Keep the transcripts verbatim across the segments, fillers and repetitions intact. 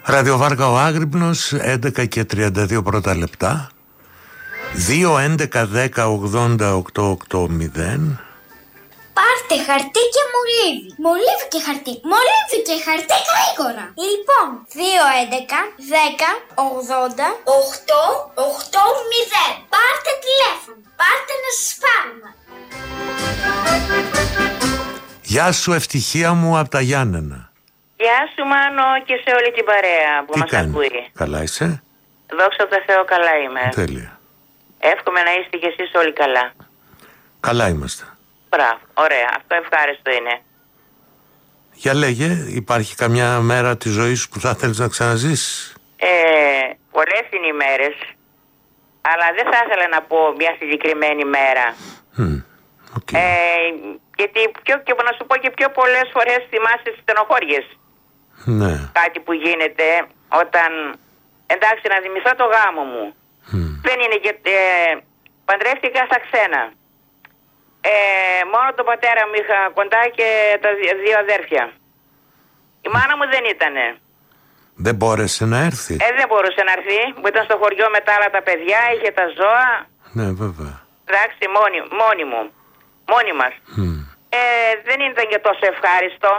Ραδιοβάργα ο Άγρυπνος, έντεκα και τριάντα δύο πρώτα λεπτά. Δύο έντεκα δέκα ογδόντα οκτώ ογδόντα. Πάρτε χαρτί και μολύβι. Μολύβι και χαρτί. Μολύβι και χαρτί γρήγορα. Λοιπόν, δύο έντεκα δέκα ογδόντα οκτώ ογδόντα. Πάρτε τηλέφωνο. Πάρτε να σας πάρουμε. Γεια σου ευτυχία μου από τα Γιάννενα. Γεια σου Μάνο και σε όλη την παρέα που Τι μας κάνει? ακούει. Καλά είσαι? Δόξα τω Θεώ, καλά είμαι. Τέλεια. Εύχομαι να είστε κι εσείς όλοι καλά. Καλά είμαστε. Μπράβο, ωραία, αυτό ευχάριστο είναι. Για λέγε, υπάρχει καμιά μέρα της ζωής σου που θα θέλεις να ξαναζήσεις? Ε, πολλές είναι οι μέρες, αλλά δεν θα ήθελα να πω μια συγκεκριμένη μέρα. Mm, okay. ε, γιατί πιο, και να σου πω και πιο πολλές φορές θυμάσαι τις στενοχώριες. Ναι. Κάτι που γίνεται όταν, εντάξει, να θυμηθώ το γάμο μου. Mm. Δεν είναι και ε, παντρεύτηκα στα ξένα. Ε, μόνο τον πατέρα μου είχα κοντά και τα δύο αδέρφια. Η μάνα μου δεν ήτανε. Δεν μπόρεσε να έρθει? Ε, δεν μπορούσε να έρθει. Που ήταν στο χωριό με τα άλλα τα παιδιά, είχε τα ζώα. Ναι, βέβαια. Εντάξει, μόνοι, μόνοι μου. Μόνοι μας. Mm. Ε, δεν ήταν και τόσο ευχάριστο.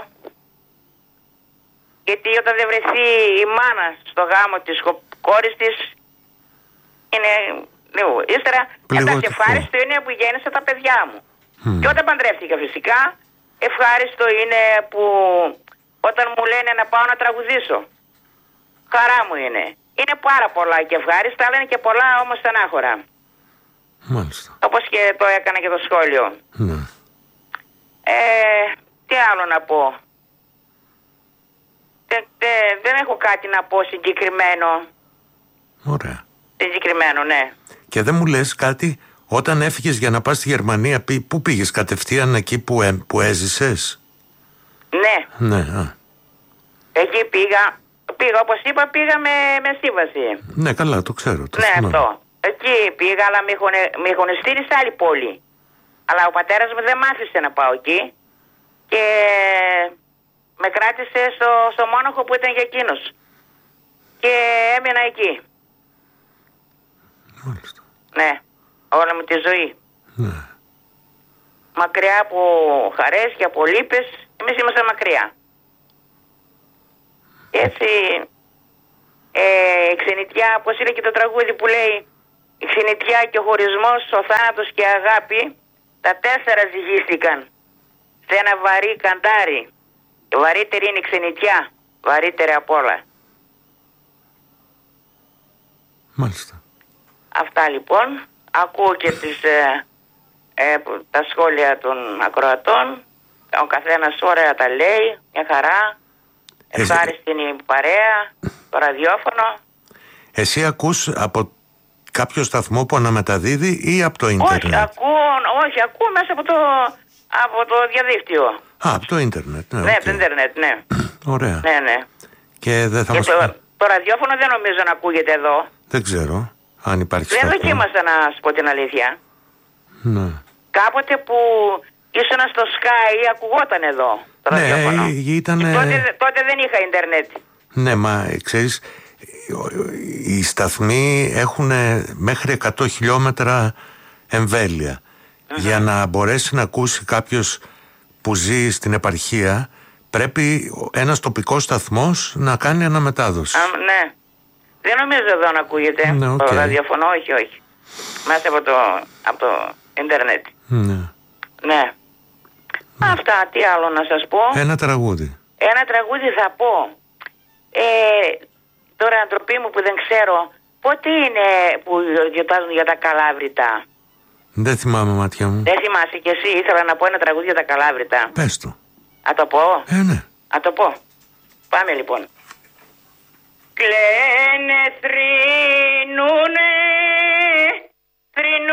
Γιατί όταν δεν βρεθεί η μάνα στο γάμο της κόρης της, είναι... Ύστερα, εντάξει, ευχάριστο είναι που γέννησα τα παιδιά μου. Mm. Και όταν παντρεύτηκα φυσικά, ευχάριστο είναι που όταν μου λένε να πάω να τραγουδήσω. Χαρά μου είναι. Είναι πάρα πολλά και ευχάριστα, αλλά είναι και πολλά όμως στενάχωρα. Μάλιστα. Όπως και το έκανα και το σχόλιο. Ναι. Ε, τι άλλο να πω. Τε, τε, δεν έχω κάτι να πω συγκεκριμένο. Ωραία. Συγκεκριμένο, ναι. Και δεν μου λες κάτι, όταν έφυγες για να πας στη Γερμανία, πού πήγες, κατευθείαν εκεί που, ε, που έζησες? Ναι. Ναι, α. Εκεί πήγα, πήγα όπως είπα, πήγα με, με σύμβαση. Ναι, καλά, το ξέρω. Το ναι, θυμάμαι. αυτό. Εκεί πήγα, αλλά με έχουν, με έχουν στείλει σε άλλη πόλη. Αλλά ο πατέρας μου δεν μ' άφησε να πάω εκεί και με κράτησε στο, στο Μόναχο που ήταν για εκείνος. Και έμεινα εκεί. Μάλιστα. Ναι, όλη μου τη ζωή. Ναι. Μακριά από χαρές και από λύπες, εμείς είμαστε μακριά. Και έτσι, ε, η ξενιτιά, πώς είναι και το τραγούδι που λέει, η ξενιτιά και ο χωρισμός, ο θάνατος και η αγάπη, τα τέσσερα ζυγίστηκαν σε ένα βαρύ καντάρι. Η βαρύτερη είναι η ξενιτιά, βαρύτερη απ' όλα. Μάλιστα. Αυτά λοιπόν. Ακούω και τις, ε, ε, τα σχόλια των ακροατών. Ο καθένας ωραία τα λέει, μια χαρά. Ευχάριστη είναι η παρέα, το ραδιόφωνο. Εσύ ακούς από κάποιο σταθμό που αναμεταδίδει ή από το ίντερνετ? Όχι, ακούω, όχι, ακούω μέσα από το, από το διαδίκτυο. Α, από το ίντερνετ, ναι. Ναι, okay. από το ίντερνετ, ναι. Ωραία. Ναι, ναι. Και δεν θα και μας... το, το ραδιόφωνο δεν νομίζω να ακούγεται εδώ. Δεν ξέρω αν υπάρχει δεν σταθμό. Δεν δοκίμασα να σου πω την αλήθεια. Ναι. Κάποτε που ήσουν στο Sky ακουγόταν εδώ το ναι, ραδιόφωνο. Ήτανε... Τότε, τότε δεν είχα ίντερνετ. Ναι, μα ξέρεις, οι σταθμοί έχουν μέχρι εκατό χιλιόμετρα εμβέλεια. Mm-hmm. Για να μπορέσει να ακούσει κάποιος που ζει στην επαρχία, πρέπει ένας τοπικός σταθμός να κάνει αναμετάδοση. Α, ναι. Δεν νομίζω εδώ να ακούγεται ναι, okay. το ραδιοφωνό, όχι, όχι. Μέσα από το, από το ίντερνετ. Ναι. Ναι. Ναι. Αυτά, τι άλλο να σας πω. Ένα τραγούδι. Ένα τραγούδι θα πω. Ε, τώρα, ντροπή μου που δεν ξέρω, πότε είναι που γιορτάζουν για τα Καλάβρητα? Δεν θυμάμαι, μάτια μου. Δεν θυμάσαι κι εσύ, ήθελα να πω ένα τραγούδι για τα Καλάβρητα. Πες το. Α το πω. Ε, ναι. Α το πω. Πάμε λοιπόν. Κλαίνε, θρύνουνε, θρύνουνε.